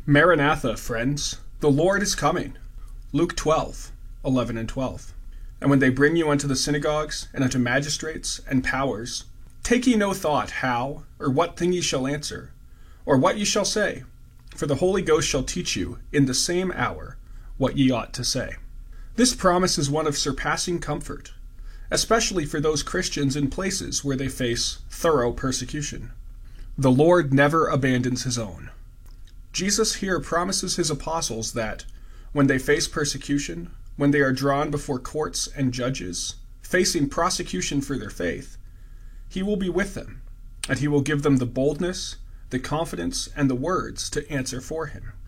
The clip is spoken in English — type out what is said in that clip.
Maranatha, friends, the Lord is coming. Luke 12:11 and 12. And when they bring you unto the synagogues, and unto magistrates and powers, take ye no thought how, or what thing ye shall answer, or what ye shall say, for the Holy Ghost shall teach you in the same hour what ye ought to say. This promise is one of surpassing comfort, especially for those Christians in places where they face thorough persecution. The Lord never abandons his own. Jesus here promises his apostles that, when they face persecution, when they are drawn before courts and judges, facing prosecution for their faith, he will be with them, and he will give them the boldness, the confidence, and the words to answer for him.